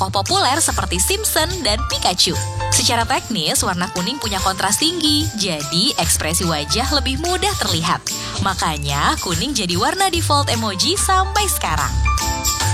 tokoh populer seperti Simpson dan Pikachu. Secara teknis, warna kuning punya kontras tinggi, jadi ekspresi wajah lebih mudah terlihat. Makanya, kuning jadi warna default emoji sampai sekarang.